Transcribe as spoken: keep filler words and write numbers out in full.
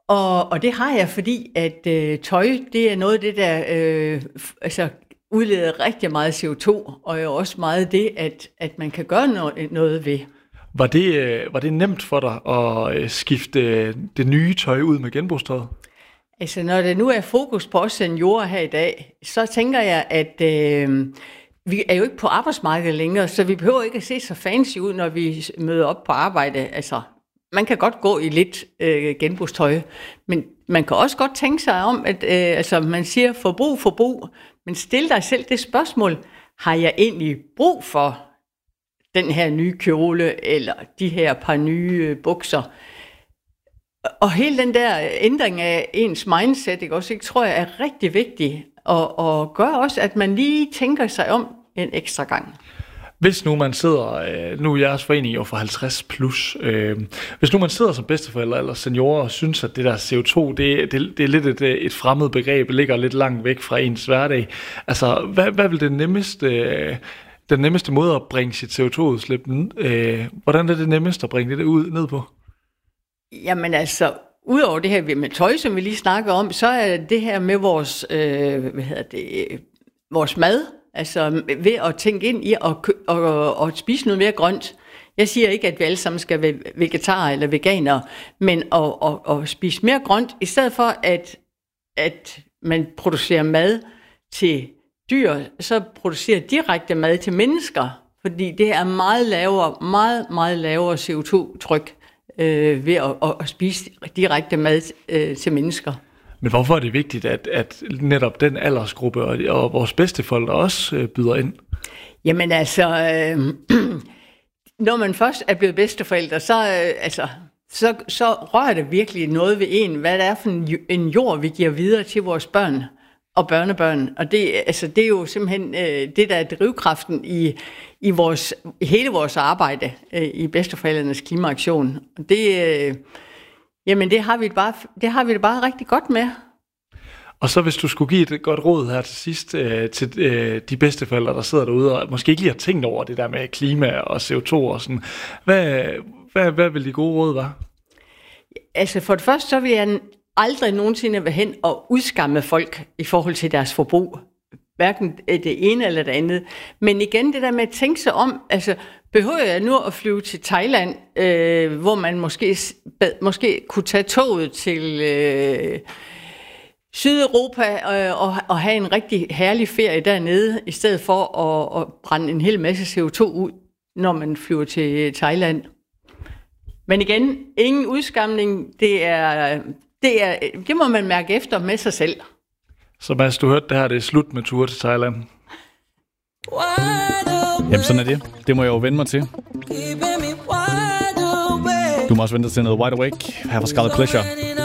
Og, og det har jeg, fordi at øh, tøj, det er noget af det, der øh, f- altså, udleder rigtig meget C O to, og er også meget det, at, at man kan gøre noget, noget ved. Var det, øh, var det nemt for dig at øh, skifte øh, det nye tøj ud med genbrugstøjet? Altså, når der nu er fokus på os seniorer her i dag, så tænker jeg, at øh, vi er jo ikke på arbejdsmarkedet længere, så vi behøver ikke at se så fancy ud, når vi møder op på arbejde. Altså, man kan godt gå i lidt øh, genbrugstøj, men man kan også godt tænke sig om, at øh, altså, man siger forbrug, forbrug, men stil dig selv det spørgsmål, har jeg egentlig brug for den her nye kjole, eller de her par nye øh, bukser? Og hele den der ændring af ens mindset, ikke, også, ikke, tror jeg er rigtig vigtig, og, og gør også, at man lige tænker sig om en ekstra gang. Hvis nu man sidder, nu er jeres forening jo for halvtreds plus, øh, hvis nu man sidder som bedsteforældre eller seniorer og synes, at det der C O to, det, det, det er lidt et, et fremmed begreb, ligger lidt langt væk fra ens hverdag. Altså, hvad, hvad vil det nemmeste, den nemmeste måde at bringe sit C O to-udslip, øh, hvordan er det nemmest at bringe det ud ned på? Jamen altså, udover det her med tøj, som vi lige snakker om, så er det her med vores, øh, hvad hedder det, vores mad, altså ved at tænke ind i at, at, at, at spise noget mere grønt. Jeg siger ikke, at vi alle sammen skal være vegetarer eller veganere, men at, at, at spise mere grønt, i stedet for at, at man producerer mad til dyr, så producerer direkte mad til mennesker, fordi det er meget lavere, meget, meget lavere C O to-tryk øh, ved at, at, at spise direkte mad øh, til mennesker. Men hvorfor er det vigtigt, at, at netop den aldersgruppe og, og vores bedsteforældre også øh, byder ind? Jamen altså, øh, når man først er blevet bedsteforældre, så, øh, altså, så, så rører det virkelig noget ved en, hvad det er for en, en jord, vi giver videre til vores børn og børnebørn. Og det, altså, det er jo simpelthen øh, det, der er drivkraften i, i, vores, i hele vores arbejde øh, i Bedsteforældrenes Klimaaktion. Det, øh, jamen, det har, vi det bare, det har vi det bare rigtig godt med. Og så hvis du skulle give et godt råd her til sidst øh, til øh, de bedsteforældre, der sidder derude og måske ikke lige har tænkt over det der med klima og C O to og sådan, hvad, hvad, hvad vil de gode råd være? Altså for det første, så vil jeg aldrig nogensinde være hen og udskamme folk i forhold til deres forbrug. Hverken det ene eller det andet. Men igen, det der med at tænke sig om, altså behøver jeg nu at flyve til Thailand, øh, hvor man måske, måske kunne tage toget til øh, Sydeuropa øh, og, og have en rigtig herlig ferie dernede, i stedet for at, at brænde en hel masse C O to ud, når man flyver til Thailand. Men igen, ingen udskamning, det er... Det, er, det må man mærke efter med sig selv. Så Mads, du hørte det her, det er slut med tur til Thailand. Jamen sådan er det. Det må jeg jo vende mig til. Du må også vente til noget Wide Awake. Her fra Scarlet Pleasure.